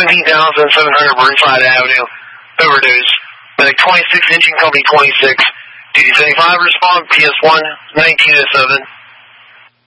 17,700 Burnside Avenue, overdose. Medic 26, engine company 26. Duty 75, respond, PS1, 1907.